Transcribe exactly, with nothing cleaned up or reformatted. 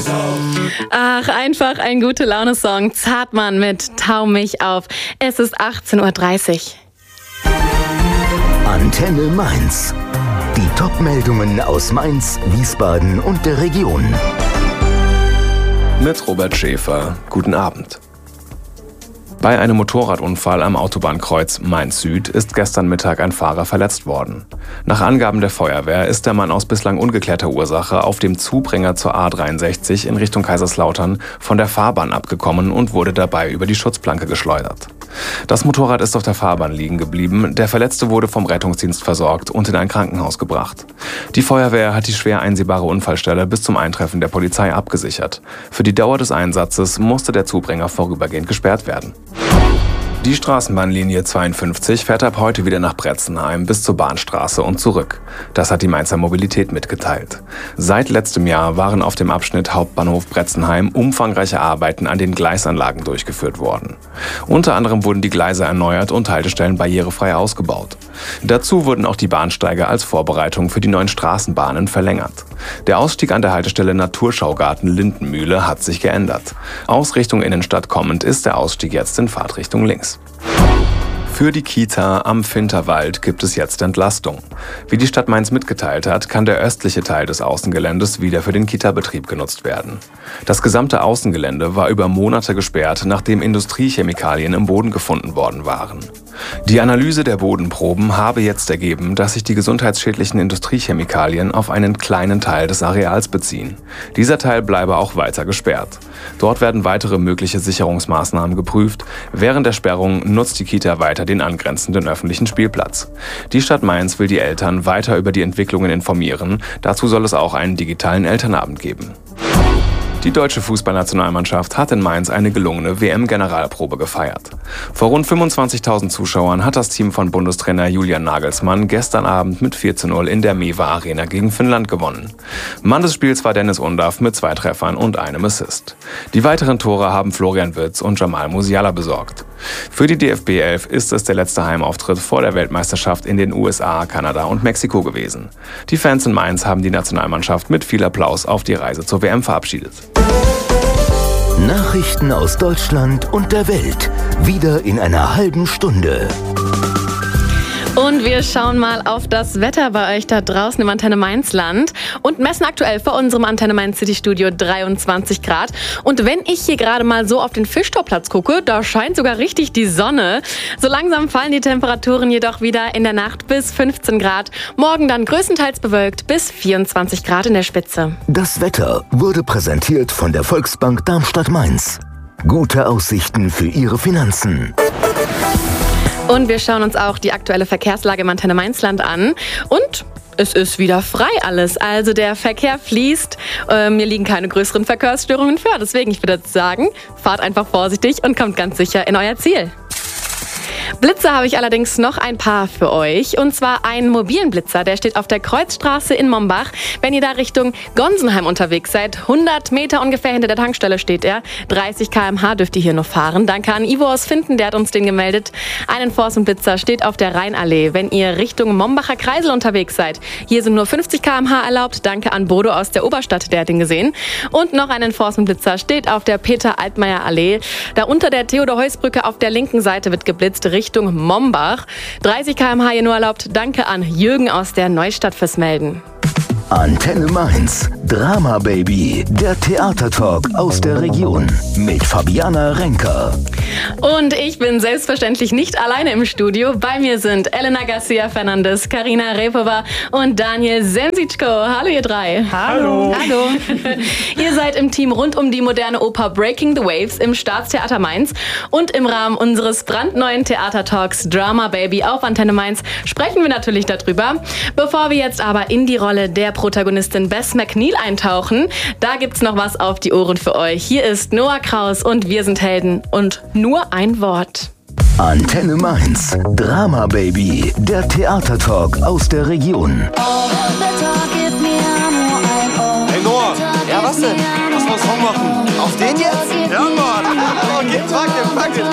Ach, einfach ein Gute-Laune-Song. Zartmann mit Tau mich auf. Es ist achtzehn Uhr dreißig. Antenne Mainz. Die Top-Meldungen aus Mainz, Wiesbaden und der Region. Mit Robert Schäfer. Guten Abend. Bei einem Motorradunfall am Autobahnkreuz Mainz-Süd ist gestern Mittag ein Fahrer verletzt worden. Nach Angaben der Feuerwehr ist der Mann aus bislang ungeklärter Ursache auf dem Zubringer zur A dreiundsechzig in Richtung Kaiserslautern von der Fahrbahn abgekommen und wurde dabei über die Schutzplanke geschleudert. Das Motorrad ist auf der Fahrbahn liegen geblieben. Der Verletzte wurde vom Rettungsdienst versorgt und in ein Krankenhaus gebracht. Die Feuerwehr hat die schwer einsehbare Unfallstelle bis zum Eintreffen der Polizei abgesichert. Für die Dauer des Einsatzes musste der Zubringer vorübergehend gesperrt werden. Die Straßenbahnlinie zweiundfünfzig fährt ab heute wieder nach Bretzenheim bis zur Bahnstraße und zurück. Das hat die Mainzer Mobilität mitgeteilt. Seit letztem Jahr waren auf dem Abschnitt Hauptbahnhof Bretzenheim umfangreiche Arbeiten an den Gleisanlagen durchgeführt worden. Unter anderem wurden die Gleise erneuert und Haltestellen barrierefrei ausgebaut. Dazu wurden auch die Bahnsteige als Vorbereitung für die neuen Straßenbahnen verlängert. Der Ausstieg an der Haltestelle Naturschaugarten Lindenmühle hat sich geändert. Aus Richtung Innenstadt kommend ist der Ausstieg jetzt in Fahrtrichtung links. Für die Kita am Finterwald gibt es jetzt Entlastung. Wie die Stadt Mainz mitgeteilt hat, kann der östliche Teil des Außengeländes wieder für den Kita-Betrieb genutzt werden. Das gesamte Außengelände war über Monate gesperrt, nachdem Industriechemikalien im Boden gefunden worden waren. Die Analyse der Bodenproben habe jetzt ergeben, dass sich die gesundheitsschädlichen Industriechemikalien auf einen kleinen Teil des Areals beziehen. Dieser Teil bleibe auch weiter gesperrt. Dort werden weitere mögliche Sicherungsmaßnahmen geprüft. Während der Sperrung nutzt die Kita weiter den angrenzenden öffentlichen Spielplatz. Die Stadt Mainz will die Eltern weiter über die Entwicklungen informieren. Dazu soll es auch einen digitalen Elternabend geben. Die deutsche Fußballnationalmannschaft hat in Mainz eine gelungene W M-Generalprobe gefeiert. Vor rund fünfundzwanzigtausend Zuschauern hat das Team von Bundestrainer Julian Nagelsmann gestern Abend mit vier zu null in der Mewa Arena gegen Finnland gewonnen. Mann des Spiels war Dennis Undav mit zwei Treffern und einem Assist. Die weiteren Tore haben Florian Wirtz und Jamal Musiala besorgt. Für die D F B elf ist es der letzte Heimauftritt vor der Weltmeisterschaft in den U S A, Kanada und Mexiko gewesen. Die Fans in Mainz haben die Nationalmannschaft mit viel Applaus auf die Reise zur W M verabschiedet. Nachrichten aus Deutschland und der Welt. Wieder in einer halben Stunde. Und wir schauen mal auf das Wetter bei euch da draußen im Antenne Mainz Land und messen aktuell vor unserem Antenne Mainz City Studio dreiundzwanzig Grad. Und wenn ich hier gerade mal so auf den Fischtorplatz gucke, da scheint sogar richtig die Sonne. So langsam fallen die Temperaturen jedoch wieder in der Nacht bis fünfzehn Grad. Morgen dann größtenteils bewölkt bis vierundzwanzig Grad in der Spitze. Das Wetter wurde präsentiert von der Volksbank Darmstadt-Mainz. Gute Aussichten für Ihre Finanzen. Und wir schauen uns auch die aktuelle Verkehrslage im Antenne Mainz Land an. Und es ist wieder frei alles. Also der Verkehr fließt. Äh, mir liegen keine größeren Verkehrsstörungen vor. Deswegen, ich würde sagen, fahrt einfach vorsichtig und kommt ganz sicher in euer Ziel. Blitzer habe ich allerdings noch ein paar für euch. Und zwar einen mobilen Blitzer, der steht auf der Kreuzstraße in Mombach. Wenn ihr da Richtung Gonsenheim unterwegs seid, hundert Meter ungefähr hinter der Tankstelle steht er. dreißig Kilometer pro Stunde dürft ihr hier nur fahren. Danke an Ivo aus Finden, der hat uns den gemeldet. Ein Enforcement-Blitzer steht auf der Rheinallee, wenn ihr Richtung Mombacher Kreisel unterwegs seid. Hier sind nur fünfzig Kilometer pro Stunde erlaubt. Danke an Bodo aus der Oberstadt, der hat ihn gesehen. Und noch ein Enforcement-Blitzer steht auf der Peter-Altmaier-Allee. Da unter der Theodor-Heuss-Brücke auf der linken Seite wird geblitzt Richtung Mombach. dreißig Kilometer pro Stunde hier nur erlaubt. Danke an Jürgen aus der Neustadt fürs Melden. Antenne Mainz, Drama Baby, der Theatertalk aus der Region mit Fabiana Renker. Und ich bin selbstverständlich nicht alleine im Studio. Bei mir sind Elena Garcia Fernandes, Karina Repova und Daniel Sensitschko. Hallo ihr drei. Hallo. Hallo. Ihr seid im Team rund um die moderne Oper Breaking the Waves im Staatstheater Mainz. Und im Rahmen unseres brandneuen Theatertalks Drama Baby auf Antenne Mainz sprechen wir natürlich darüber. Bevor wir jetzt aber in die Rolle der Protagonistin Bess McNeil eintauchen, da gibt's noch was auf die Ohren für euch. Hier ist Noah Kraus und wir sind Helden und nur ein Wort. Antenne Mainz, Drama Baby, der Theatertalk aus der Region. Hey Noah, ja was denn? Lass mal einen Song machen. Auf den jetzt? Ja Mann! Okay, pack den, pack den.